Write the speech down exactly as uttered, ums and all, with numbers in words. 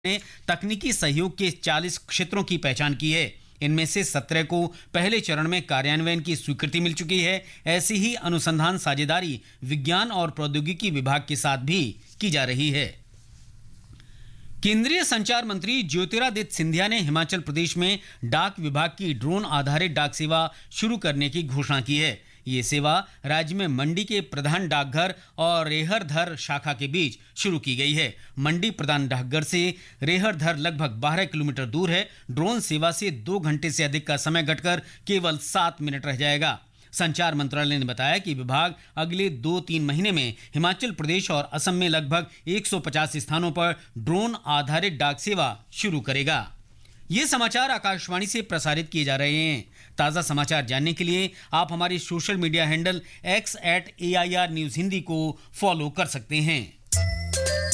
ने तकनीकी सहयोग के चालीस क्षेत्रों की पहचान की है। इनमें से सत्रह को पहले चरण में कार्यान्वयन की स्वीकृति मिल चुकी है। ऐसी ही अनुसंधान साझेदारी विज्ञान और प्रौद्योगिकी विभाग के साथ भी की जा रही है। केंद्रीय संचार मंत्री ज्योतिरादित्य सिंधिया ने हिमाचल प्रदेश में डाक विभाग की ड्रोन आधारित डाक सेवा शुरू करने की घोषणा की है। ये सेवा राज्य में मंडी के प्रधान डाकघर और रेहरधर शाखा के बीच शुरू की गई है। मंडी प्रधान डाकघर से रेहरधर लगभग बारह किलोमीटर दूर है। ड्रोन सेवा से दो घंटे से अधिक का समय घटकर केवल सात मिनट रह जाएगा। संचार मंत्रालय ने बताया कि विभाग अगले दो तीन महीने में हिमाचल प्रदेश और असम में लगभग एक सौ पचास स्थानों पर ड्रोन आधारित डाक सेवा शुरू करेगा। ये समाचार आकाशवाणी से प्रसारित किए जा रहे हैं। ताज़ा समाचार जानने के लिए आप हमारे social media handle x eight A I R news Hindi को फॉलो कर सकते हैं।